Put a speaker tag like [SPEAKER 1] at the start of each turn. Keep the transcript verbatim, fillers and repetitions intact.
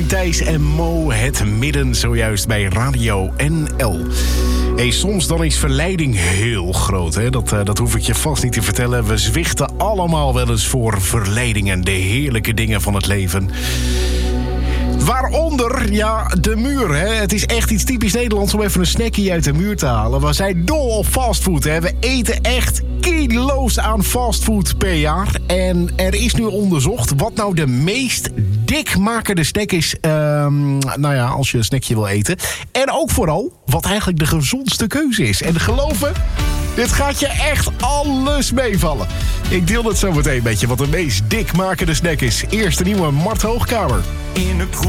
[SPEAKER 1] Martin, Thijs en Mo. Het midden zojuist bij Radio N L. Hey, soms dan is verleiding heel groot. Hè? Dat, uh, dat hoef ik je vast niet te vertellen. We zwichten allemaal wel eens voor verleidingen. De heerlijke dingen van het leven. Waaronder, ja, de muur. Hè? Het is echt iets typisch Nederlands om even een snackie uit de muur te halen. We zijn dol op fastfood. Hè? We eten echt kilo's aan fastfood per jaar. En er is nu onderzocht wat nou de meest dikmakende snack is. Um, nou ja, als je een snackje wil eten. En ook vooral wat eigenlijk de gezondste keuze is. En geloof me, dit gaat je echt alles meevallen. Ik deel het zo meteen met je wat de meest dikmakende snack is. Eerst de nieuwe Mart Hoogkamer.
[SPEAKER 2] In de kroeg